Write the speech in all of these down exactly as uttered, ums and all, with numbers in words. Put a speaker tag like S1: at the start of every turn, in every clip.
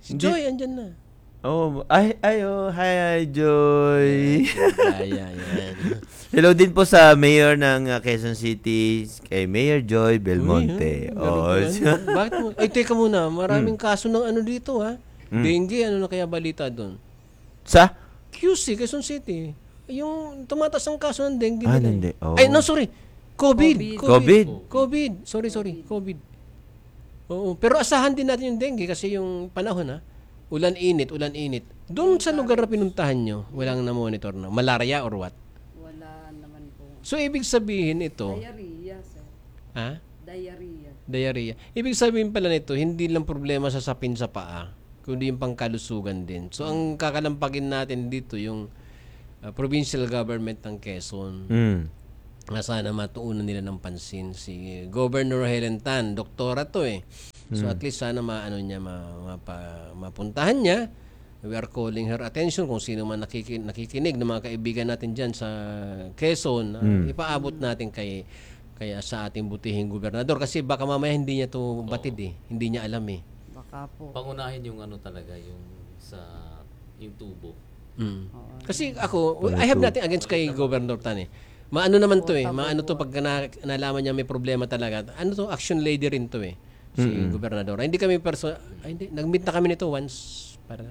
S1: Si Joy, andyan na.
S2: Oh, ay, ay, oh, hi, hi, Joy.
S1: Kaya, yan.
S2: Hello din po sa Mayor ng uh, Quezon City, kay Mayor Joy Belmonte.
S1: Uy,
S2: Oh,
S1: oh, bakit mo? Ay, teka muna. Maraming kaso ng ano dito, ha?
S2: Mm.
S1: Dengue, ano na kaya balita doon?
S2: sa?
S1: Q C, Quezon City. Yung tumataas ang kaso ng dengue
S2: Ah,
S1: nila.
S2: hindi.
S1: eh.
S2: Oo.
S1: Ay, no, sorry. COVID.
S2: COVID.
S1: COVID. Sorry, sorry. COVID. Oo. Pero asahan din natin yung dengue kasi yung panahon, ha? Ulan-init, ulan-init. Doon sa lugar na pinuntahan nyo, walang na-monitor na. Malaria or what?
S3: Wala naman po.
S1: So, ibig sabihin ito,
S3: Diarrhea, sir.
S1: ha?
S3: Diarrhea.
S1: Diarrhea. Ibig sabihin pala nito, hindi lang problema sa sapin sa paa, kundi yung pangkalusugan din. So, ang kakalampagin natin dito, yung uh, provincial government ng Quezon,
S2: Mm.
S1: na sana matuunan nila ng pansin si Governor Helen Tan, doktora to eh. So at least sana maano niya ma, mapa, mapuntahan niya. We are calling her attention kung sino man nakikin, nakikinig ng mga kaibigan natin diyan sa Quezon, uh, ipaabot natin kay kaya sa ating butihing gobernador kasi baka mamaya hindi niya to batid eh. Hindi niya alam eh.
S3: Baka po.
S4: Pangunahin yung ano talaga, yung sa yung tubo.
S1: Mm. Kasi ako, I have nothing against kay Governor Tan eh. Maano naman to eh. Maano to pag na, nalaman niya may problema talaga. Ano to, action lady rin to eh. Si Gobernador. Hindi kami perso... Ay, hindi. Nag-meet na kami nito once. Para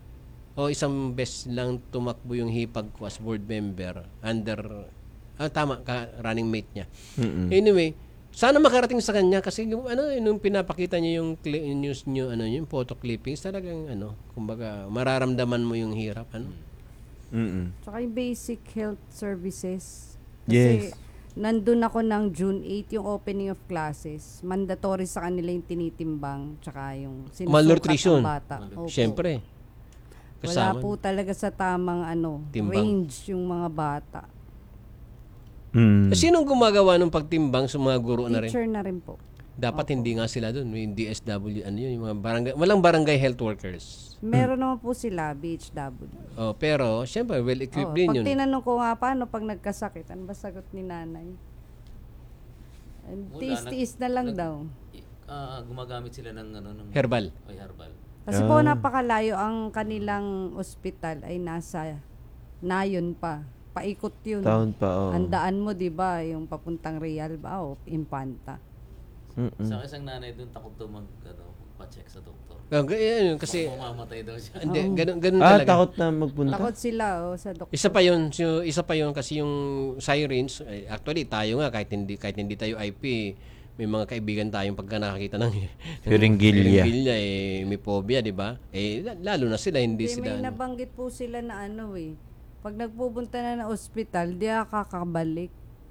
S1: o isang best lang tumakbo yung hipag ko as board member under... Ah, tama. Ka, running mate niya.
S2: Mm-mm.
S1: Anyway, sana makarating sa kanya kasi yung, ano, yung pinapakita niya yung cli- news niyo, ano, yung photo clippings, talagang ano, kumbaga, mararamdaman mo yung hirap, ano.
S2: Mm-mm.
S3: Tsaka yung basic health services.
S2: Yes.
S3: Kasi nandun ako ng June eighth, yung opening of classes. Mandatory sa kanila yung tinitimbang. Tsaka yung sinusukat
S1: Malnutrition.
S3: ng bata. Opo.
S1: Siyempre.
S3: Wala
S1: Kasama.
S3: po talaga sa tamang ano,
S1: Timbang.
S3: range yung mga bata.
S2: Mm.
S1: Sinong gumagawa ng pagtimbang sa mga guro na rin?
S3: Teacher na rin po.
S1: Dapat hindi nga sila doon, yung D S W, ano yun, yung mga barangay, walang barangay health workers.
S3: Meron naman po sila, B H W.
S1: Oh, pero, syempre, well-equipped
S3: Oo,
S1: din
S3: pag
S1: yun.
S3: tinanong ko nga paano pag nagkasakit, ano ba sagot ni nanay?
S4: Wala,
S3: Tiis-tiis na lang
S4: nag-
S3: daw.
S4: Ah, gumagamit sila ng ano ng
S1: Herbal.
S4: Ay, herbal.
S3: Kasi po napakalayo ang kanilang ospital ay nasa Nayon pa. Paikot yun.
S2: Taon pa, oh.
S3: Andaan mo, di ba, yung papuntang Real ba o Impanta.
S2: Mm-mm.
S4: Sa isang nanay doon takot daw mag ano, pa-check sa doktor.
S1: Oh, g- yan yun, kasi,
S4: Mamamatay daw siya.
S1: hindi, ganun, ganun
S2: Ah,
S1: talaga.
S2: takot na magpunta?
S3: Takot sila oh, sa doktor.
S1: Isa pa yun, si- isa pa yun kasi yung sirens, eh, actually tayo nga kahit hindi kahit hindi tayo I P, may mga kaibigan tayong pagka nakakita ng
S2: Hiringgilya.
S1: hiringgilya, eh may phobia, di ba? Eh lalo na sila hindi
S3: Hindi,
S1: sila
S3: may
S1: ano.
S3: nabanggit po sila na ano eh. Pag nagpupunta na ng ospital, di kakabalik.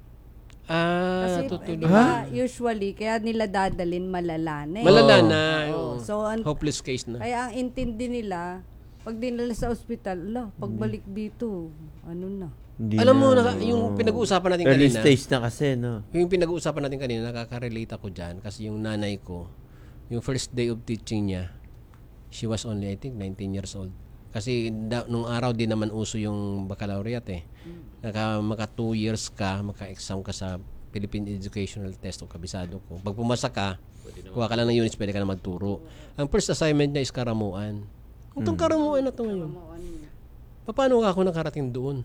S1: Ah,
S3: Kasi,
S1: tutulog.
S3: di ba, usually, kaya nila dadalin malala na eh.
S1: Malala na.
S3: Oo.
S1: oh.
S3: So, an-
S1: Hopeless case na.
S3: kaya ang intindi nila, pag dinala sa ospital, ala, pagbalik dito, ano na.
S2: Hindi
S1: Alam mo,
S2: na,
S1: naka, yung
S2: oh.
S1: pinag-uusapan natin
S2: Early
S1: kanina,
S2: stage na kasi, no?
S1: yung pinag-uusapan natin kanina, nakaka-relate ako dyan kasi yung nanay ko, yung first day of teaching niya, she was only, I think, nineteen years old. Kasi da, nung araw din naman uso yung baccalaureate eh. Naka, maka two years ka, maka-exam ka sa Philippine Educational Test o kabisado ko. Pag pumasa ka, kuha ka lang ng units, pwede ka na magturo. Ang first assignment niya is karamuan. Itong karamuan na ito ngayon. Paano ako nakarating doon?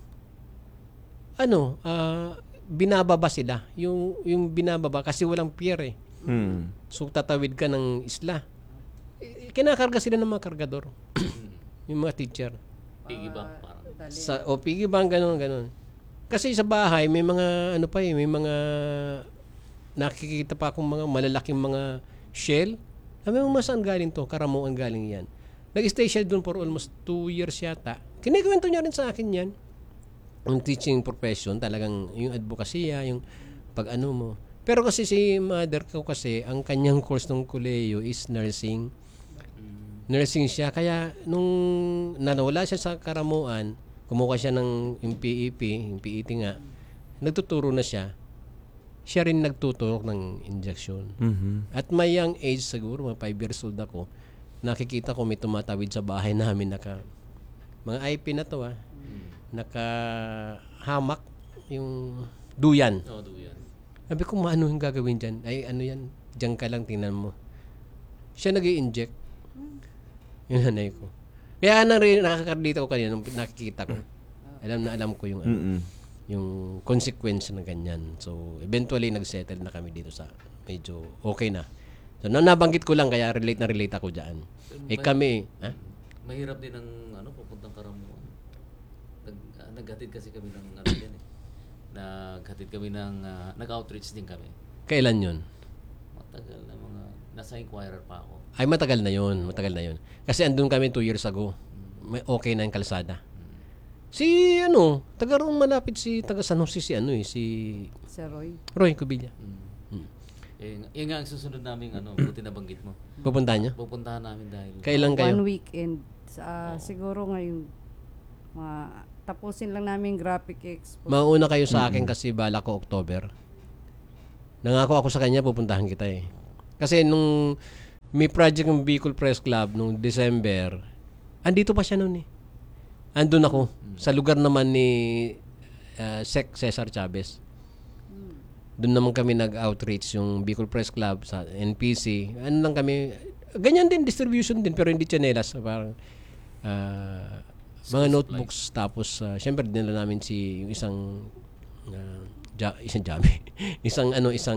S1: Ano, ah, binababa sila. Yung, yung binababa kasi walang pier eh.
S2: Hmm.
S1: So tatawid ka ng isla. Eh, Kinakarga sila ng mga kargador. Yung mga teacher.
S4: Piggy bank parang.
S1: Sa o piggy bank ganun ganun. Kasi sa bahay may mga ano pa eh, may mga nakikita pa akong mga malalaking mga shell. Sabi mo, saan galing to? Karamuan galing yan. Nag-stay siya doon for almost two years yata. Kinikwento niya rin sa akin yan. Ang teaching profession, talagang yung advokasya, yung pag ano mo. Pero kasi si mother ko kasi, ang kanyang course ng koleyo is nursing. Nursing siya. Kaya nung nawala siya sa karamuan, kumuha siya ng yung P E P, yung P E T nga, nagtuturo na siya. Siya rin nagtuturo ng injection.
S2: Mhm.
S1: At may young age siguro, mga five years old ako, nakikita ko may tumatawid sa bahay namin, naka, mga I P na to ah, naka hamak, yung duyan.
S4: Oo, do yan.
S1: Sabi ko, ano yung gagawin dyan? Ay, ano yan? Diyan ka lang, tingnan mo. Siya nag-i-inject. Yung nanay ko. Kaya na rin nakakardito ko kanina nung nakikita ko. Alam na alam ko yung ano,
S2: Mm-mm.
S1: yung consequence ng ganyan. So, eventually nagsettle na kami dito sa medyo okay na. So, na nabanggit ko lang kaya relate na relate ako diyan. Eh kami, ha?
S4: Mahirap din ang ano, pupuntang Karamuan. Nag, ah, naghatid kasi kami ng ano yan eh. Naghatid kami ng, ah, nag-outreach din kami.
S1: Kailan 'yun?
S4: Matagal na mga, nasa inquirer pa ako.
S1: Ay matagal na 'yun, matagal na 'yun. Kasi andun kami two years ago. May okay na yung kalsada. Si ano, taga roon malapit si taga San Jose si ano eh, si
S3: Sir Roy.
S1: Roy Cubilla.
S4: Mm.
S1: Hmm.
S4: Eh, yun nga ang susunod namin ano, buti na banggit mo.
S1: Pupuntahan niya?
S4: Pupuntahan namin dahil
S1: Kailan kayo?
S3: One weekend. Sa, siguro ngayon, mga, tapusin lang namin yung graphic expo.
S1: Mauna kayo sa akin kasi bala ko October. Nangako ako sa kanya pupuntahan kita eh. Kasi nung may project ng Bicol Press Club nung December, andito pa siya noon eh. Andun ako sa lugar naman ni uh, Sec Cesar Chavez. Doon naman kami nag-outreach yung Bicol Press Club sa N P C. Ano lang kami, ganyan din, distribution din, pero hindi tsinelas. Parang ah, mga notebooks. Tapos, uh, syempre, dinala namin si yung isang uh, ja, isang jami. isang ano, isang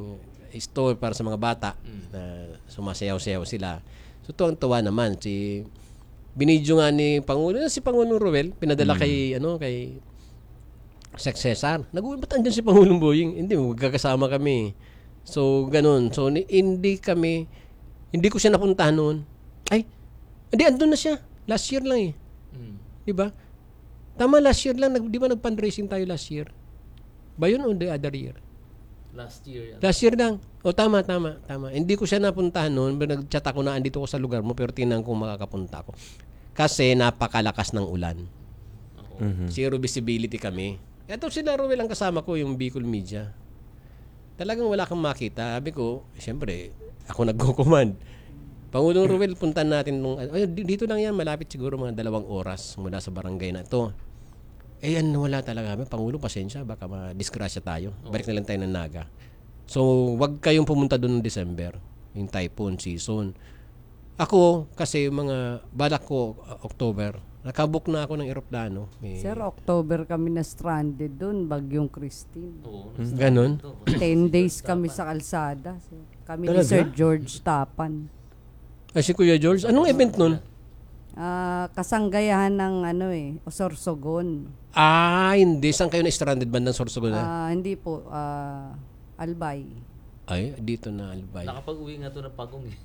S1: store para sa mga bata na sumasayaw-sayaw sila. So, tuwang-tuwa naman. Si, binidyo nga ni Pangulo, si Pangulong Ruel, pinadala kay, ano, kay Sec Cesar. Nag-uwi, ba't andyan si Pangulong Boying? Hindi, magkakasama kami. So, ganun. So, ni- hindi kami, hindi ko siya napuntahan noon. Ay, hindi, andun na siya. Last year lang eh.
S4: Mm.
S1: Di ba? Tama, last year lang. Nag, di ba nag-fundraising tayo last year? Ba yun o the other year?
S4: Last year yan.
S1: Last year lang. O, tama, tama, tama. Hindi ko siya napuntahan noon. Nag-chat ako na andito ko sa lugar mo, pero tingnan kung makakapunta ako. Kasi napakalakas ng ulan.
S4: Ako.
S1: Zero visibility kami. Ito sila Ruel ang kasama ko, yung Bicol Media. Talagang wala kang makita. Sabi ko, siyempre, ako nagko-command. Pangulong Ruel, puntan natin nung, ay, dito lang yan, malapit siguro mga dalawang oras mula sa barangay na ito. Eh, yan, wala talaga kami. Pangulo, pasensya, baka ma-disgrasya tayo. Balik na lang tayo ng Naga. So, wag kayong pumunta doon ng December, yung typhoon season. Ako, kasi yung mga balak ko, uh, October, nakabook na ako ng eroplano. May,
S3: Sir, October kami na stranded doon, Bagyong Christine.
S4: Oo.
S1: ganon.
S3: Ten days kami sa kalsada. Sir. Kami ni
S2: Talaga?
S3: Sir George Tapan.
S1: Ay, si Kuya George, anong event nun?
S3: Ah, kasanggayahan ng ano eh, Sorsogon.
S1: Ah, hindi. Saan kayo na-stranded bandang Sorsogon na?
S3: Ah, hindi po, ah, Albay.
S1: Ay, dito na Albay.
S4: Nakapag-uwi nga to ng pagong eh.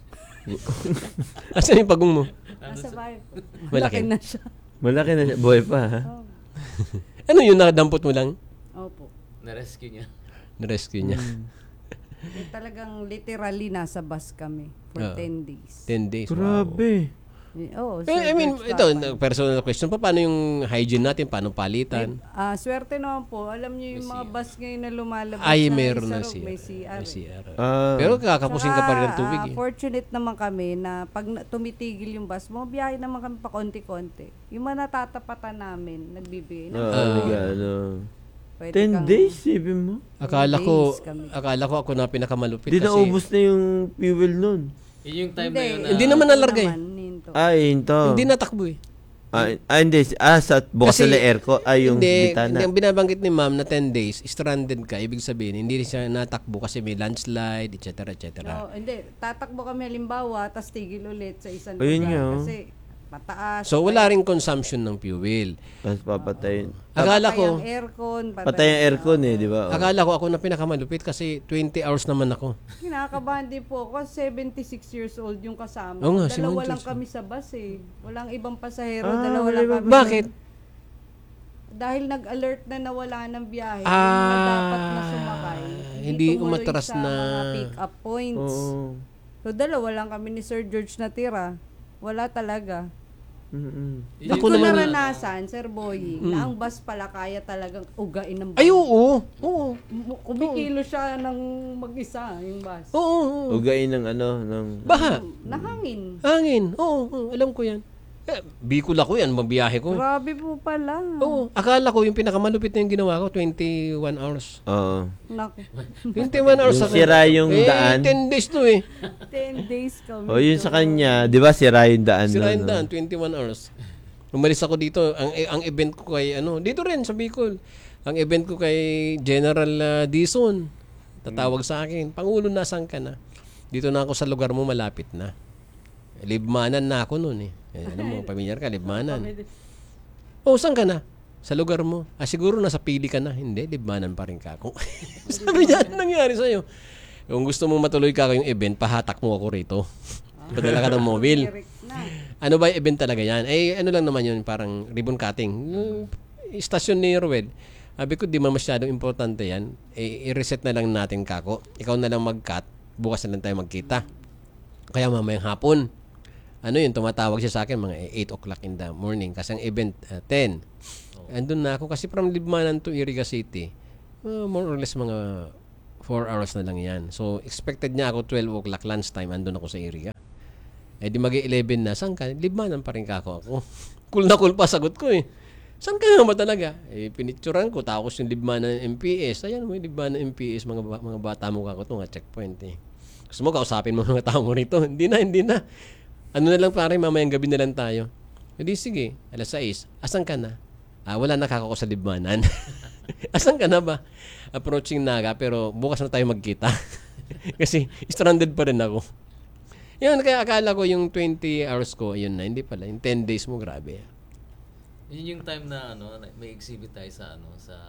S1: Asan yung pagong mo?
S3: Nasa bahay po.
S1: Malaki.
S3: Malaki na siya.
S2: Malaki na siya. Buhay pa, ha?
S3: Oh,
S1: Ano yun, nakadampot mo lang?
S3: opo.
S4: Na-rescue niya.
S1: Na-rescue niya.
S3: Eh, talagang literally nasa bus kami for
S1: Oo.
S3: ten days.
S1: ten days. Wow.
S2: Grabe.
S3: Eh, oh,
S1: Eh, I mean,
S3: George
S1: ito,
S3: Tapan.
S1: personal question pa, paano yung hygiene natin? Paano palitan?
S3: Ah, swerte naman po. Alam niyo yung mga bus ngayon na lumalabas
S1: Ay,
S3: na
S1: meron
S3: isa
S1: na
S3: ro-
S1: C R.
S3: may C R.
S1: May
S3: eh.
S1: C R.
S2: Ah.
S1: Pero kakapusin ka pa rin ng
S3: Saka,
S1: tubig
S3: ah,
S1: eh.
S3: fortunate naman kami na pag na- tumitigil yung bus, mga biyahe naman kami pa konti-konti. Yung mga natatapatan namin, nagbibigay. Na,
S2: Oo,
S1: Ah.
S2: nag-ano.
S3: pwede
S2: Ten
S3: kang-
S2: days, sabi mo?
S1: Akala ko,
S3: days kami.
S1: akala ko ako na pinakamalupit
S2: Hindi
S1: kasi.
S2: na ubus na yung fuel nun.
S4: Yun yung time
S3: Hindi,
S4: na yun na...
S1: Hindi naman nalargay.
S3: naman, ninto.
S2: Ay, hinto.
S1: Hindi natakbo eh.
S2: Ah, ah, hindi. Ah, sa bukas
S1: Kasi-
S2: sa airco. Ay, yung
S1: hindi,
S2: bitana.
S1: hindi, ang binabanggit ni ma'am na ten days, stranded ka, ibig sabihin, hindi siya natakbo kasi may landslide, et cetera, et cetera.
S3: No, hindi, tatakbo kami halimbawa, tapos tigil ulit sa isang
S2: Ayun
S3: lugar.
S2: nga, oh.
S3: Kasi mataas.
S1: So, wala rin consumption ng fuel.
S2: Tapos papatayin.
S1: Akala
S3: patay
S1: ko,
S3: ang aircon.
S2: Patay ang aircon eh, di ba? Oh.
S1: akala ko ako na pinakamalupit kasi twenty hours naman ako.
S3: Kinakabahan din po ako. seventy-six years old yung kasama.
S1: Oo nga,
S3: ko.
S1: si
S3: Dalawa
S1: Ma'am
S3: lang
S1: Joyce.
S3: kami sa bus eh. Walang ibang pasahero.
S2: Ah,
S3: dalawa
S2: wala
S3: lang
S2: ibang-
S3: kami.
S1: Bakit?
S3: Dahil nag-alert na nawala ng biyahe.
S1: Ah,
S3: yung na dapat na sumakay.
S1: hindi
S3: tumuloy
S1: umatras
S3: sa
S1: na.
S3: mga pick-up points.
S2: Oo.
S3: So dalawa lang kami ni Sir George na tira. Wala talaga.
S2: Mm-mm.
S4: Yun
S1: Ako
S4: yung
S3: Doon ko
S1: naman-
S3: naranasan, Sir Boying, na ang bus pala kaya talagang ugain ng bus.
S1: Ay, oo. Oo.
S3: M- Kumikilo siya ng mag-isa, yung bus.
S1: Oo. oo.
S2: Ugain ng ano, ng...
S1: Baha.
S3: Nahangin.
S1: Hangin. Oo, oo, alam ko yan. Eh, Bicol ako yan, mabiyahe ko.
S3: Grabe po pala.
S1: Oo, akala ko yung pinakamalupit na yung ginawa ko, twenty-one hours.
S2: Oo.
S3: Naku.
S1: twenty-one hours
S2: Yung
S1: ako.
S2: sira yung
S1: eh,
S2: daan.
S1: ten days to eh.
S3: ten days kami.
S2: O yun sa
S3: doon.
S2: kanya, di ba sira yung daan?
S1: Sira
S2: doon,
S1: yung
S2: no?
S1: daan, twenty-one hours. Umalis ako dito, ang ang event ko kay ano, dito rin sa Bicol. Ang event ko kay General uh, Dizon. Tatawag sa akin, Pangulo, nasaan ka na? Dito na ako sa lugar mo, malapit na. Libmanan na ako noon eh. eh ano mo, pamilyar ka, Libmanan. Oh, saan ka na? Sa lugar mo. Ah, siguro nasa pili ka na. Hindi, Libmanan pa rin ka ako. Sabi niya, ano nangyari sa'yo? Kung gusto mo matuloy ka yung event, pahatak mo ako rito. Padala ka ng mobile.
S3: Direct na.
S1: Ano ba yung event talaga yan? Eh, ano lang naman yun, parang ribbon cutting. Yung Istasyon ni Ruel. Sabi ko, di man masyadong importante yan. Eh, i-reset na lang natin, kako. Ikaw na lang mag-cut. Bukas na lang tayo magkita. Kaya mamayang hapon. Ano yun, tumatawag siya sa akin mga eight o'clock in the morning. Kasi ang event, uh, ten. Andun na ako. Kasi from Libmanan to Iriga City, uh, more or less mga four hours na lang yan. So, expected niya ako twelve o'clock lunchtime. Andun ako sa Iriga. Eh di mag-eleven na. Saan ka? Libmanan pa rin ka ako. ako. Cool na cool pa sagot ko eh. Saan ka nga ba talaga? Eh, pinicturan ko. Tapos yung Libmanan M P S. Ayan mo yung Libmanan M P S. Mga, ba- mga bata mo kako ito. Mga checkpoint eh. Gusto mo, kausapin mo mga tao mo rito. Hindi na, hindi na. Ano na lang pare, mamayang gabi na lang tayo. Hindi, sige. alas sais. Asan ka na? Ah, wala na kako sa Libmanan. Asan ka na ba? Approaching Naga, pero bukas na tayo magkita. Kasi stranded pa rin ako. Yun, kaya akala ko yung twenty hours ko, yun na, hindi pala. Yung ten days mo, grabe.
S4: Yun yung time na ano, na- may exhibit tayo sa ano, sa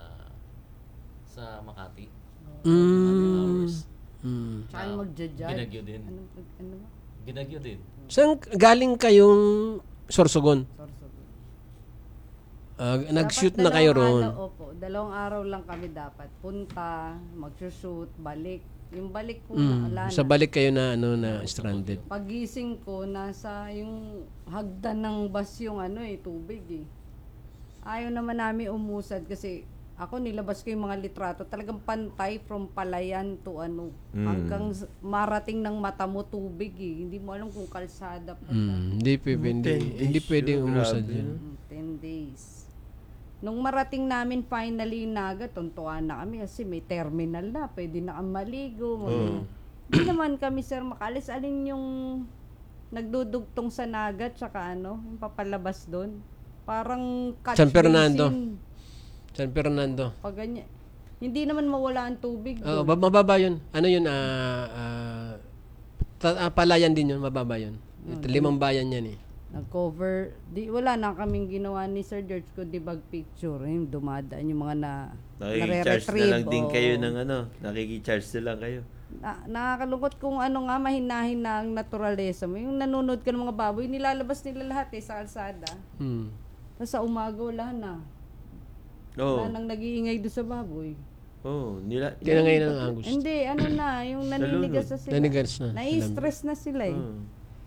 S4: sa Makati.
S1: Mm.
S4: Hours.
S1: Mm.
S3: Tsaka yung magja-judge.
S4: Binagyo din.
S3: Ano, ano ba?
S4: Binagyo din.
S1: Saan galing kayong Sorsogon?
S3: Sorsogon.
S1: Ah, nag-shoot
S3: Dapat
S1: na kayo
S3: dalawang
S1: roon.
S3: araw, opo, dalawang araw lang kami dapat. Punta, mag-shoot, balik. Yung balik ko,
S1: Mm.
S3: wala
S1: Sa
S3: na.
S1: balik kayo na ano na stranded.
S3: Pagising ko, nasa yung hagdan ng bus yung ano eh, tubig eh. Ayaw naman namin umusad kasi ako nilabas ko yung mga litrato. Talagang pantay from palayan to ano.
S2: Mm.
S3: Hanggang s- marating ng mata mo tubig eh. Hindi mo alam kung kalsada pa siya.
S1: Mm. Hindi pwede, hindi,
S2: ten days
S1: hindi pwedeng
S2: yun,
S1: umusad
S2: grabe,
S1: yun.
S3: Mm, ten days. Nung marating namin finally Naga, tuntuan na kami kasi may terminal na. Pwede na kami maligo.
S2: Oo.
S3: Hindi naman kami sir makalis. Alin yung nagdudugtong sa Naga tsaka ano, yung papalabas doon. Parang catch
S1: San Fernando.
S3: basin.
S1: San Fernando.
S3: Pag ganyan. Hindi naman mawala ang tubig
S1: Oo,
S3: doon.
S1: ba- mababa yun. Ano yun? ah ah, ta- ah, palayan din yun, mababa yun. Limang bayan yan eh.
S3: Nag-cover. Di, wala na kaming ginawa ni Sir George ko di bag picture. Yung dumadaan yung mga na
S2: Nakikicharge na
S3: nare-retrieve,
S2: lang din
S3: oo.
S2: kayo ng ano. Nakikicharge na lang kayo.
S3: Na, nakakalungkot kung ano nga mahinahin na ang naturalesa mo. Yung nanonood ka ng mga baboy, nilalabas nila lahat eh sa kalsada.
S1: Hmm.
S3: Tapos sa umaga wala na.
S2: Oo.
S3: Wala nang nag-iingay doon sa baboy.
S2: Oo. Nila.
S1: Tinangay na ng Angus.
S3: Hindi, ano na, yung naninigas na sila.
S1: Nanigas na.
S3: Nai-stress na sila eh.
S2: Oo.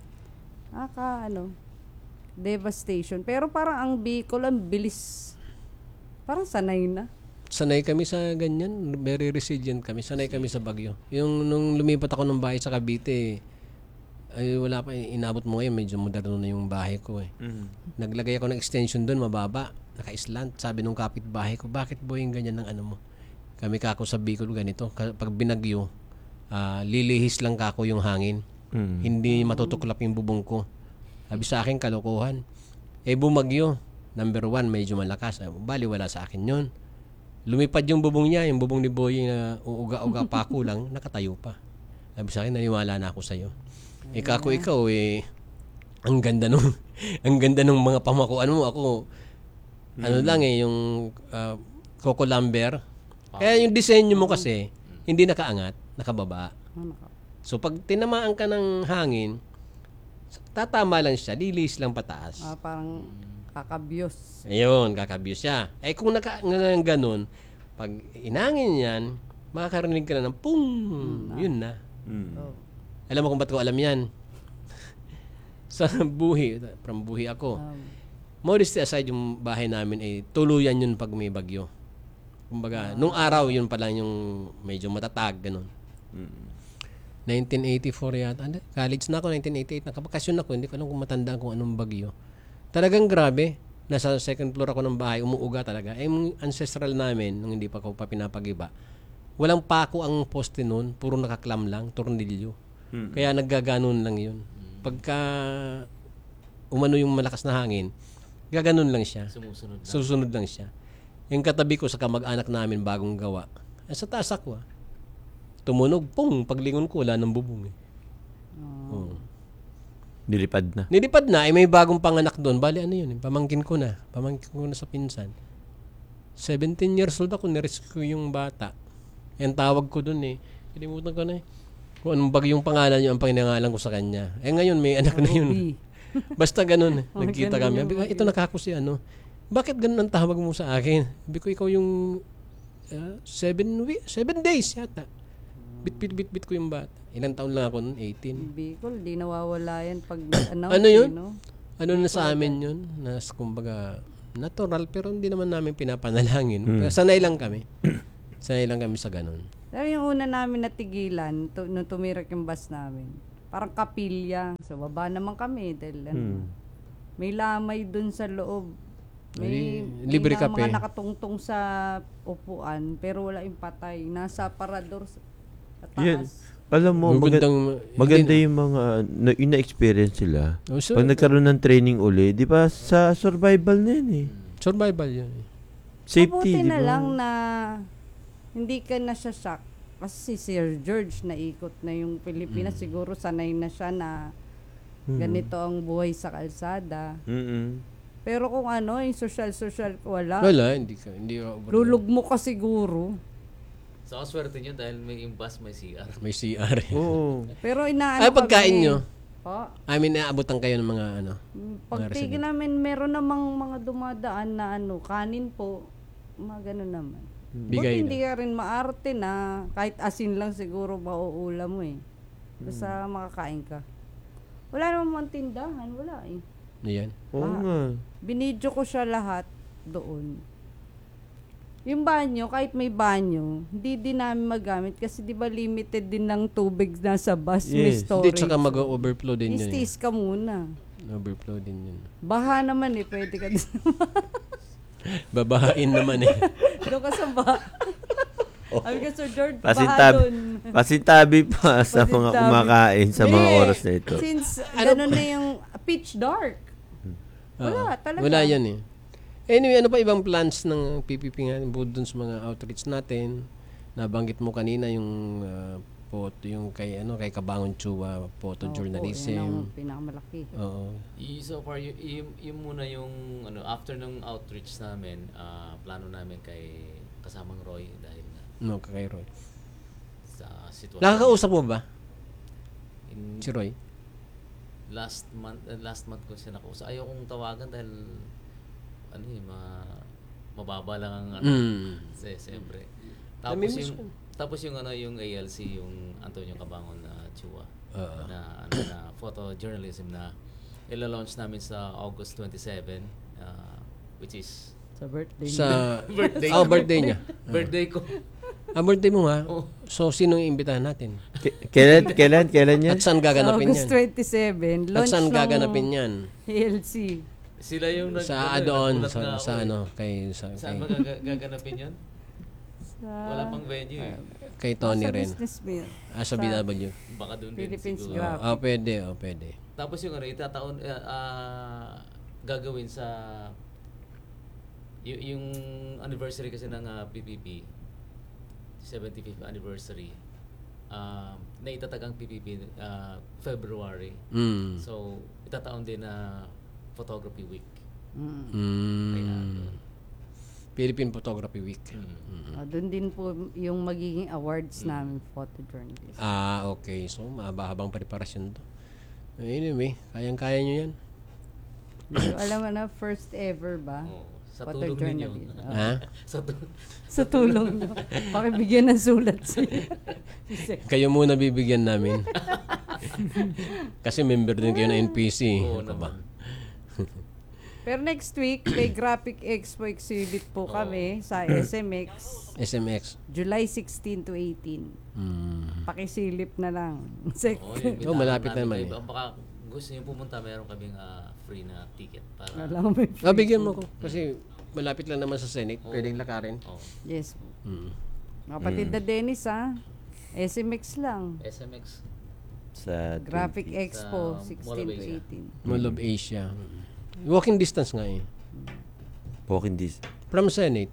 S3: Aka, ano, devastation. Pero parang ang Bicol, ang bilis. Parang sanay na.
S1: Sanay kami sa ganyan. Very resilient kami. Sanay kami sa bagyo. Yung nung lumipat ako ng bahay sa Cavite, ay wala pa. Inabot mo ngayon. Medyo moderno na yung bahay ko eh.
S2: Mm.
S1: Naglagay ako ng extension doon, mababa. Naka-slant. Sabi nung kapitbahay ko, bakit boy yung ganyan ng ano mo? Kami kako sa Bicol ganito. Ka- Pag binagyo, ah, lilihis lang kako yung hangin.
S2: Mm.
S1: Hindi matutuklap yung bubong ko. Sabi sa akin, kalokohan. Eh bumagyo. Number one, medyo malakas. Ah, Bali, wala sa akin yun. Lumipad yung bubong niya, yung bubong ni Boy na uuga-uga pa ako lang, nakatayo pa. Sabi sa akin, naniwala na ako sa'yo. Eh kako ikaw eh, ang ganda nung, ang ganda nung mga pamakuan mo. Ako, ano lang eh, yung uh, Coco Lumber. Kaya yung disenyo mo kasi, hindi nakaangat, nakababa.
S3: Ano ka?
S1: So pag tinamaan ka ng hangin, tatama lang siya, lilis lang pataas.
S3: Ah, parang kakabyos.
S1: Ayun, kakabuse siya. Eh kung naka, ng ganun, pag inangin yan, makakarinig ka na ng pung, yun na.
S2: Mm.
S3: Oh.
S1: Alam mo kung ba't ko alam yan? Sa buhi, from buhi ako.
S3: Um,
S1: Modesty aside, yung bahay namin ay tuluyan yun pag may bagyo. Kumbaga, nung araw yun pa lang yung medyo matatag, ganun.
S2: Mm.
S1: nineteen eighty-four yata. Ano? College na ako, nineteen eighty-eight. Nakabakasyon ako. Hindi ko alam kung matandaan kung anong bagyo. Talagang grabe. Nasa second floor ako ng bahay, umuuga talaga. Eh, yung ancestral namin, nung hindi pa ako pa pinapagiba, walang pako ang poste noon, puro nakaklam lang, tornilyo.
S2: Hmm.
S1: Kaya naggaganon lang yun. Pagka umano yung malakas na hangin, gaganon lang siya.
S4: Sumusunod na.
S1: Susunod lang siya. Yung katabi ko sa kamag-anak namin, bagong gawa, eh, sa taas ako ah. Tumunog, pong, paglingon ko, wala nang bubong eh. Oo.
S2: Nilipad na.
S1: Nilipad na, eh, may bagong panganak doon. Bali, ano yun, eh, pamangkin ko na. Pamangkin ko na sa pinsan. seventeen years old ako, nirescue yung bata. Yan tawag ko doon eh. Kalimutan ko na eh. Kung anong bagyong pangalan yun, ang pinangalan ko sa kanya. Eh ngayon, may anak na yun.
S3: Ruby.
S1: Basta ganun. eh.
S3: Oh,
S1: Nagkita
S3: ganun
S1: kami.
S3: yung
S1: Sabi ko,
S3: mga
S1: ito nakako si ano. Bakit ganun ang tawag mo sa akin? Sabi ko, ikaw yung uh, seven, week, seven days yata. Bit, bit, bit, bit ko yung bata. Ilang taon lang ako nun? eighteen.
S3: Bicol, di nawawala yan pag announce.
S1: Ano yun?
S3: eh, no?
S1: Ano na sa amin yun? Na kumbaga, natural, pero hindi naman namin pinapanalangin. Pero sanay lang kami. Sanay lang kami sa ganun.
S3: Pero yung una namin natigilan, to, nung tumirak yung bus namin, parang kapilya. So, baba naman kami. Dahil, ano, may lamay dun sa loob. May,
S1: May libre
S3: may na-
S1: kape.
S3: mga nakatungtong sa upuan, pero wala yung patay. Nasa parador sa sa taas.
S2: Yan. Alam mo, maga-
S1: Magandang-
S2: maganda yung mga na, yung na-experience sila.
S1: Oh, so,
S2: Pag nagkaroon ng training uli, di ba sa survival na yun eh.
S1: survival yun. eh.
S2: Safety,
S3: Mabuti
S2: di
S3: na
S2: ba?
S3: lang na hindi ka na siya shock. Kasi si Sir George naikot na yung Pilipinas. Siguro sanay na siya na ganito ang buhay sa kalsada.
S2: Mm-mm.
S3: Pero kung ano, yung social-social, wala.
S1: Wala, hindi ka. Hindi ka
S3: Lulugmo ka siguro.
S4: So, ang swerte nyo dahil may yung bus, may C R.
S1: May C R. eh.
S2: Oo.
S3: Pero inaano
S1: Ay, pagkain
S3: kami-
S1: nyo.
S3: Po.
S1: I mean, naabutan kayo ng mga ano.
S3: Pagtigil namin, meron namang mga dumadaan na ano, kanin po. Mga ganun naman.
S1: Bigay
S3: Buti hindi
S1: na.
S3: ka rin maarte na kahit asin lang siguro mauulam mo eh. Basta makakain ka. Wala namang mga tindahan, wala eh.
S1: Yan.
S2: Oo
S3: Ah.
S2: nga.
S3: Binidyo ko siya lahat doon. Yung banyo, kahit may banyo, hindi din namin magamit kasi di ba limited din ng tubig na sa bus, may
S2: Yes.
S1: Hindi,
S3: storage.
S1: tsaka mag-overflow din yun. eh.
S3: Istis ka muna.
S1: Overflow din yun.
S3: Baha naman eh, pwede ka din.
S1: Babahain naman eh.
S3: Doon ka sa baha. Sabi ka, Sir George, baha
S2: Pasintabi,
S3: doon.
S2: pasintabi pa sa mga
S3: Pasintabi.
S2: kumakain sa mga
S3: Hindi,
S2: oras na ito.
S3: Since ganun na yung pitch dark. Wala,
S1: Oo.
S3: talaga.
S1: Wala yan eh. Anyway, ano pa ibang plans ng P P P nga bukod dun sa mga outreach natin? Nabanggit mo kanina yung uh, photo, yung kay ano kay Kabangon Chua, photojournalism.
S3: Opo, yun ang pinakamalaki.
S1: Oo.
S4: Y- So far, y- y- yun muna yung, ano, after ng outreach namin, ah, plano namin kay kasamang Roy dahil nga
S1: No, kay Roy.
S4: sa sitwasyon.
S1: Nakakausap mo ba
S4: In-
S1: si Roy?
S4: last month, uh, last month ko siya nakausap. Ayaw kong tawagan dahil, ano eh, ma, mababa lang ang, ano,
S1: Mm.
S4: kasi, siyempre.
S1: Namimiss
S4: Tapos yung,
S1: ko.
S4: tapos yung, ano, yung A L C, yung Antonio Cabangon na Chua.
S1: Oo.
S4: na ano na photojournalism na ila-launch namin sa August twenty-seven, uh, which is
S3: Sa birthday.
S1: Sa
S4: Birthday.
S1: Oh, birthday niya.
S4: birthday ko.
S1: Ah, birthday mo ha?
S4: Oh.
S1: So, sino yung imbitahan natin?
S2: K- kailan, kailan, kailan yan?
S1: At saan
S3: Sa
S1: gaganapin
S3: August
S1: yan?
S3: twenty-seven,
S1: At
S3: launch
S1: saan
S3: ng
S1: gaganapin yan?
S3: A L C.
S4: Sila yung nag
S1: Sa
S4: ano,
S1: doon,
S4: nagulat
S1: sa,
S4: nga
S1: sa
S4: ako eh.
S1: ano, kay, sa,
S4: Saan ba
S1: kay,
S4: gaga- gaganapin yun?
S3: Sa
S4: Wala pang venue eh.
S1: kay Tony
S3: sa
S1: rin.
S3: business mill.
S1: Ah, sa B W.
S4: Baka doon din
S3: Philippines
S4: siguro.
S3: Graphic.
S1: Ah, pwede, oh, pwede.
S4: Tapos yung ano, itataon, uh, ah, gagawin sa y- yung anniversary kasi ng ah, P P P, seventy-fifth anniversary, uh, na itatagang P P P ah, February.
S1: Mm.
S4: So, itataon din na Photography Week.
S3: Mm.
S4: Kaya,
S1: Mm. Philippine Photography Week.
S4: mm.
S3: Ah, doon din po yung magiging awards namin photojournalist.
S1: Ah, okay. So, mahaba-habang preparasyon to. Anyway, kayang-kaya nyo yan.
S3: So, alam mo na, first ever ba?
S4: Oo. Sa tulong ninyo.
S3: Photojournalist. Ah,
S1: Ha?
S4: sa tu-
S3: sa tulong nyo. Pakibigyan ng sulat siya.
S1: Kayo muna bibigyan namin. Kasi member din kayo ng N P C.
S4: Oo
S1: Ano ba?
S4: naman.
S3: Pero next week, may Graphic Expo exhibit po kami sa S M X,
S1: S M X.
S3: July sixteen to eighteen.
S1: Mm.
S3: Pakisilip na lang. Sek-
S4: Oo, yung
S1: Oh, malapit
S4: namin
S1: naman
S4: kayo.
S1: eh.
S4: Baka gusto niyo pumunta, meron kaming ah, free na ticket para
S3: Alam mo, may
S1: Ah, bigyan mo ko. Kasi malapit lang naman sa Senate. Pwedeng lakarin.
S4: oh,
S3: yes.
S1: Mm.
S3: Kapatid na Dennis, ha? S M X lang.
S4: S M X.
S2: Sa
S3: Graphic
S2: twenty.
S3: Expo,
S4: Sa
S3: sixteen
S4: Mall of
S3: to
S4: Asia.
S3: eighteen.
S1: Mall of Asia. Walking distance nga eh.
S2: Walking this.
S1: From Senate.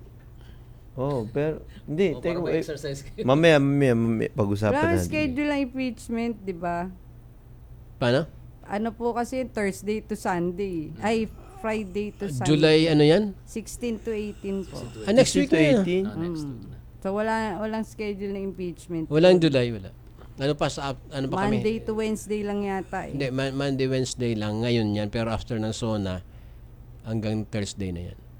S2: Oh, pero hindi,
S4: Oh,
S2: teka,
S4: para
S2: eh,
S4: ma-exercise kayo.
S2: mamaya, mamaya, mamaya, pag-usapan
S3: Wala
S2: natin.
S3: schedule ang impeachment, di ba?
S1: Paano?
S3: Ano po kasi Thursday to Sunday. Ay, Friday to Sunday.
S1: July ano yan?
S3: sixteen to eighteen po.
S1: Ah, next week
S2: to
S1: na yan.
S2: eighteen?
S4: Ah, next week na.
S3: So wala walang schedule na impeachment.
S1: Walang July, wala. Ano pa sa, ano pa kami?
S3: Monday to Wednesday lang yata eh.
S1: Hindi, Ma- Monday, Wednesday lang. Ngayon yan. Pero after ng SONA, hanggang Thursday na yan.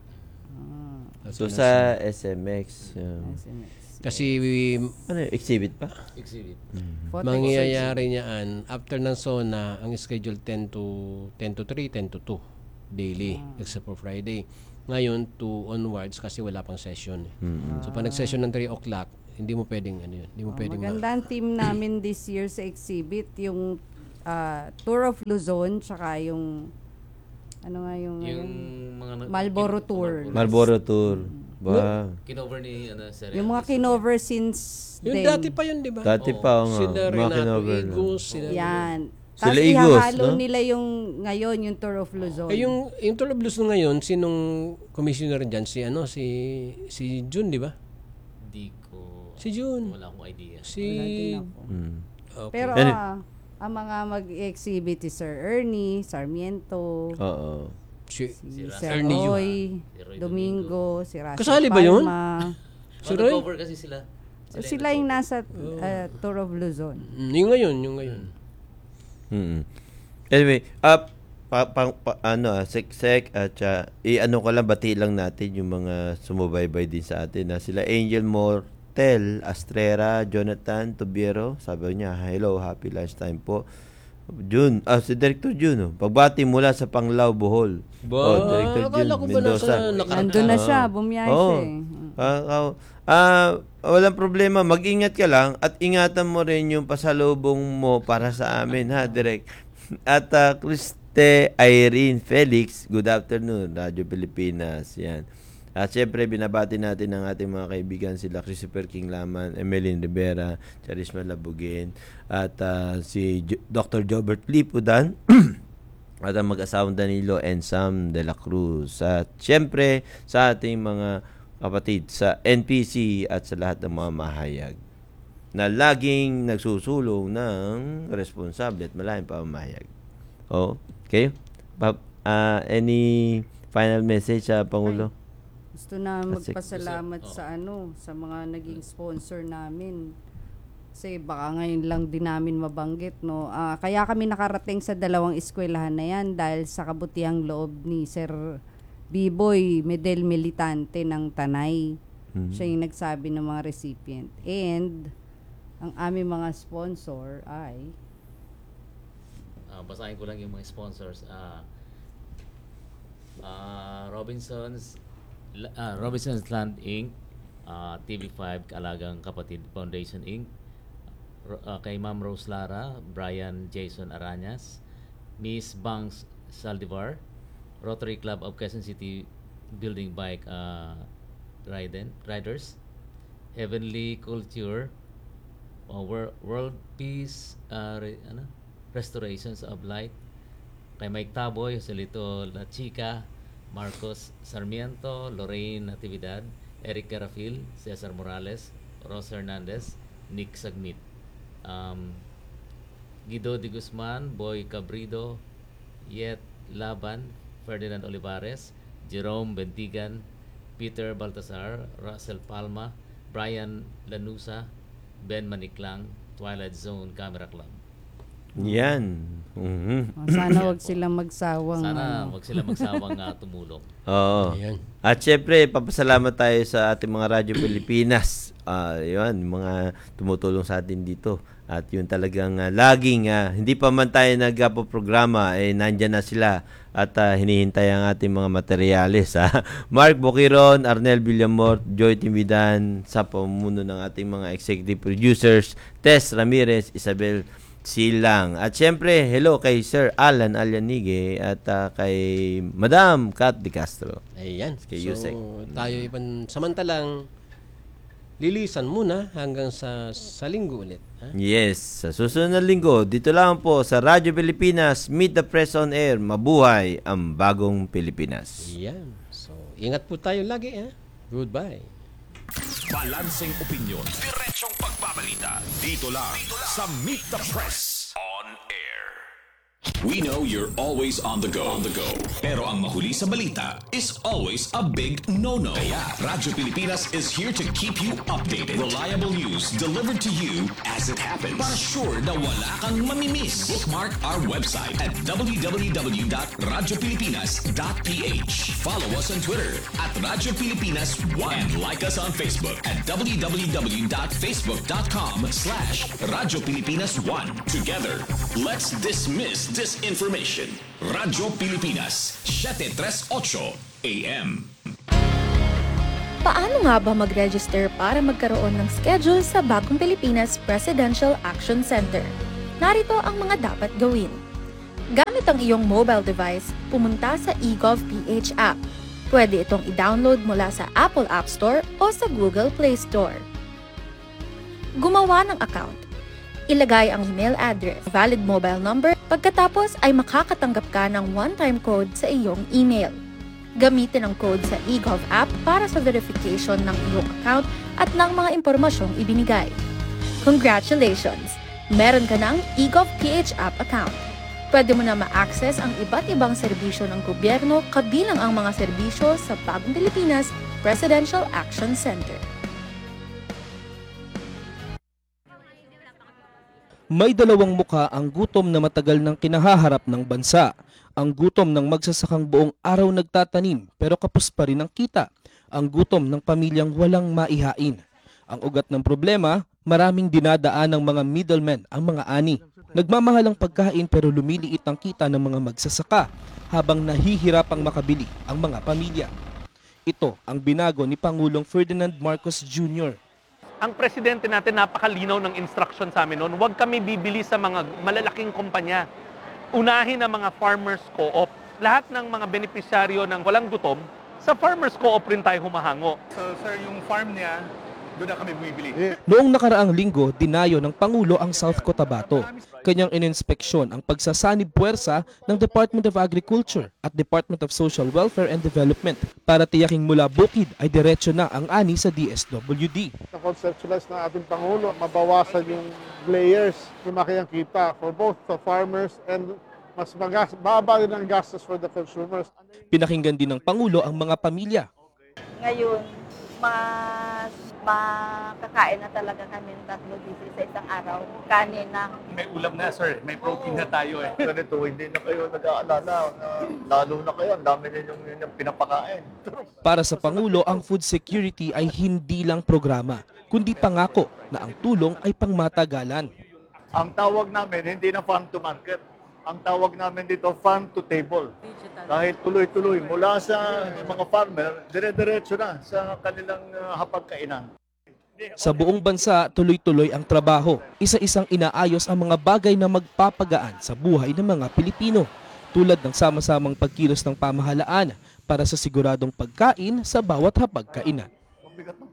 S3: Ah,
S2: So sa S M X, um,
S3: S M X.
S1: Kasi we,
S2: ano yun, exhibit pa?
S4: Exhibit.
S3: Photo
S1: mangyayari niyan after ng SONA, ang schedule ten to three, ten to two daily, except for Friday. Ngayon, two onwards kasi wala pang session.
S2: Mm.
S1: So, pag nag-session ng three o'clock, hindi mo pwedeng, ano yun, hindi mo pwedeng ma-
S3: Maganda ang team namin this year sa exhibit, yung ah, Tour of Luzon, tsaka yung ano nga yung,
S4: Yung
S3: ano,
S4: mga nag-
S3: Marlboro
S4: kin-
S3: Tour.
S2: Marlboro Tour. Ba?
S4: Kinover ni ano, Sir
S3: yung mga
S4: Elvis.
S3: kinover since
S1: Yung
S3: then.
S1: dati pa yun, di ba?
S2: Dati
S4: Oo.
S2: pa nga.
S1: Sila
S2: mga
S1: Renato
S2: kinover na.
S1: Igos, sila.
S3: Yan.
S2: Sila
S3: Tapos
S2: Igos,
S3: ihahalo
S2: no?
S3: nila yung ngayon, yung Tour of Luzon.
S1: Eh, yung, yung Tour of Luzon ngayon, sinong commissioner dyan? Si, ano, si, si June, di ba?
S4: Di ko,
S1: Si June.
S4: wala akong idea.
S1: Si,
S3: Wala din ako.
S2: Mm.
S1: okay.
S3: Pero
S2: Ano?
S3: ah, ang mga mag-exhibit si Sir Ernie, Sarmiento,
S2: Oo.
S1: si,
S3: si
S4: Si Ras-
S3: Sir
S1: Ernie Yu.
S3: Roy,
S4: Si Roy
S3: Domingo, si Russell
S1: Kasali ba yun?
S3: Palma.
S1: Si
S4: Oh,
S1: Roy?
S4: nag-cover kasi sila.
S3: Sila yung nasa ah, Tour of Luzon.
S1: Mm, yung ngayon, yung ngayon.
S2: Mm. Anyway, up pa, pa, pa- ano ah, sek-sek at uh, i-ano ko lang, bati lang natin yung mga sumubaybay din sa atin na sila Angel Mortel, Astrera, Jonathan Tubiero, sabi niya, hello, happy lunchtime po. June, ah, si Director June, oh, pagbati mula sa Panglao, Bohol.
S1: Ba,
S2: Oh, Director
S1: akala ko ba nasa naka-
S3: Nandun na
S2: Oo.
S3: siya, bumiyahe
S2: Oo.
S3: siya eh.
S2: Ah, ah, ah, walang problema, mag-ingat ka lang at ingatan mo rin yung pasalubong mo para sa amin, ha, Direk. At uh, Kriste Irene Felix, good afternoon, Radyo Pilipinas. Yan. At syempre, binabati natin ang ating mga kaibigan, sila Christopher King Laman, Emeline Rivera, Charisma Labugin, at uh, si Jo- Doctor Jobert Lipudan, at ang mag-asawang Danilo and Sam de la Cruz. At syempre, sa ating mga kapatid sa N P C at sa lahat ng mga mahayag na laging nagsusulong ng responsable at malayang pamahayag. Oh, okay? Pa, ah, any final message sa Pangulo?
S3: Gusto na
S2: Kasi-
S3: magpasalamat
S4: Gusto-
S3: sa ano, sa mga naging sponsor namin. Kasi baka ngayon lang din namin mabanggit, no. Ah, kaya kami nakarating sa dalawang eskwelahan na yan dahil sa kabutihang loob ni Sir B-Boy Medel Militante ng Tanay.
S2: Mhm.
S3: Siya yung nagsabi ng mga recipient. And ang aming mga sponsor ay
S4: Ah, basahin ko lang yung mga sponsors. Ah, ah, Robinson's La- ah, Robinson's Land Incorporated, ah, T V five Kaalagang Kapatid Foundation Incorporated, Ro- ah, kay Ma'am Rose Lara, Brian Jason Arañas, Miss Banks Saldivar, Rotary Club of Quezon City Building Bike ah, Riden, Riders, Heavenly Culture, uh, Wor- World Peace uh, re- ano? Restorations of Light, kay Mike Taboy, Joselito La Chica, Marcos Sarmiento, Lorraine Natividad, Eric Garafil, Cesar Morales, Ros Hernandez, Nick Sagmit, um, Guido Di Guzman, Boy Cabrido, Yet Laban, Ferdinand Olivares, Jerome Bentigan, Peter Baltasar, Russell Palma, Brian Lanusa, Ben Maniklang, Twilight Zone Camera Club.
S2: Yan. Mhm.
S3: oh, sana wag silang magsawang
S4: Sana
S3: ano.
S4: wag sila magsawang uh, tumulong.
S2: Oo.
S1: Ayan.
S2: At syempre, papasalamat tayo sa ating mga Radyo Pilipinas. Ah, yun, mga tumutulong sa atin dito. At yun talagang ah, laging, ah, hindi pa man tayo nagpo-programa, eh, nandyan na sila. At ah, hinihintay ang ating mga materyales. Ha? Mark Boquiron, Arnel Villamort, Joy Timidan, sa pamumuno ng ating mga executive producers, Tess Ramirez, Isabel Silang. At syempre, hello kay Sir Alan Alyanige at ah, kay Madam Kat De Castro.
S1: Ayan.
S2: Kay
S1: So,
S2: Yusek.
S1: tayo ipan samantalang lilisan muna hanggang sa, sa linggo ulit. Ha?
S2: Yes, sa susunod na linggo, dito lang po sa Radyo Pilipinas, Meet the Press on Air, mabuhay ang bagong Pilipinas.
S1: Yan. So, ingat po tayo lagi. Ha? Goodbye.
S5: Balanseng opinyon, diretsong pagbabalita. Dito lang, sa Meet the Press on Air. We know you're always on the go. On the go. Pero ang mahuli sa balita is always a big no-no. Kaya Radyo Pilipinas is here to keep you updated. Reliable news delivered to you as it happens. Para sure na wala kang mamimiss. Bookmark our website at w w w dot radyo pilipinas dot p h. Follow us on Twitter at Radyo Pilipinas one. And like us on Facebook at w w w dot facebook dot com slash Radyo Pilipinas one. Together, let's dismiss disinformation. Radyo Pilipinas, seven thirty-eight A M.
S6: Paano nga ba mag-register para magkaroon ng schedule sa Bagong Pilipinas Presidential Action Center? Narito ang mga dapat gawin. Gamit ang iyong mobile device, pumunta sa eGovPH app. Pwede itong i-download mula sa Apple App Store o sa Google Play Store. Gumawa ng account. Ilagay ang email address, valid mobile number, pagkatapos ay makakatanggap ka ng one-time code sa iyong email. Gamitin ang code sa eGov app para sa verification ng iyong account at ng mga impormasyong ibinigay. Congratulations! Meron ka ng eGovPH app account. Pwede mo na ma-access ang iba't ibang serbisyo ng gobyerno kabilang ang mga serbisyo sa Bagong Pilipinas Presidential Action Center.
S7: May dalawang muka ang gutom na matagal nang kinahaharap ng bansa. Ang gutom ng magsasakang buong araw nagtatanim pero kapos pa rin ang kita. Ang gutom ng pamilyang walang maihain. Ang ugat ng problema, maraming dinadaan ng mga middlemen ang mga ani. Nagmamahal ang pagkain pero lumiliit ang kita ng mga magsasaka habang nahihirapang makabili ang mga pamilya. Ito ang binago ni Pangulong Ferdinand Marcos Junior
S8: Ang presidente natin napakalinaw ng instruction sa amin noon, huwag kami bibili sa mga malalaking kumpanya. Unahin ang mga farmers co-op. Lahat ng mga benepisyaryo ng walang gutom, sa farmers co-op rin tayo humahango.
S9: So sir, yung farm niya, doon na kami bumibili.
S7: Noong nakaraang linggo, dinayo ng Pangulo ang South Cotabato. Kanyang ininspeksyon ang pagsasanib puwersa ng Department of Agriculture at Department of Social Welfare and Development para tiyaking mula bukid ay diretso na ang ani sa D S W D.
S9: Na-conceptualize ng ating Pangulo, mabawasan yung layers, lumaki ang kita for both the farmers and mas magas, baba rin ang gastos for the consumers.
S7: Pinakinggan din ng Pangulo ang mga pamilya.
S10: Ngayon, mas makakain na talaga kami ng tatlo beses sa isang araw. Kanin na.
S9: May ulam na sir, may protein na tayo eh.
S11: Ganito, hindi na kayo nag-aalala. Na, lalo na kayo, ang dami ninyong yung pinapakain.
S7: Para sa Pangulo, ang food security ay hindi lang programa, kundi pangako na ang tulong ay pangmatagalan.
S11: Ang tawag namin, hindi na farm to market. Ang tawag namin dito, farm to table. Dahil tuloy-tuloy, mula sa mga farmer, dire-diretso na sa kanilang uh, hapagkainan.
S7: Sa buong bansa, tuloy-tuloy ang trabaho. Isa-isang inaayos ang mga bagay na magpapagaan sa buhay ng mga Pilipino, tulad ng sama-samang pagkilos ng pamahalaan para sa siguradong pagkain sa bawat hapagkainan.
S11: Mabigat na